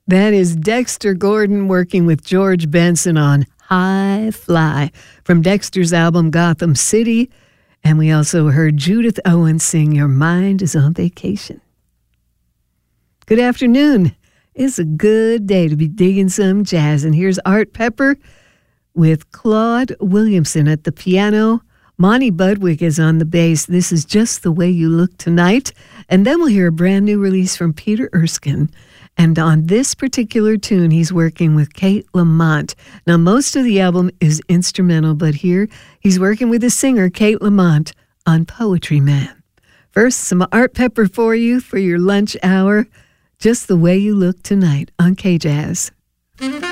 That is Dexter Gordon working with George Benson on High Fly from Dexter's album Gotham City. And we also heard Judith Owen sing Your Mind is on Vacation. Good afternoon. It's a good day to be digging some jazz. And here's Art Pepper with Claude Williamson at the piano. Monty Budwig is on the bass. This is Just the Way You Look Tonight. And then we'll hear a brand new release from Peter Erskine. And on this particular tune, he's working with Kate Lamont. Now, most of the album is instrumental, but here he's working with the singer Kate Lamont on Poetry Man. First, some Art Pepper for you for your lunch hour. Just the Way You Look Tonight on K-Jazz.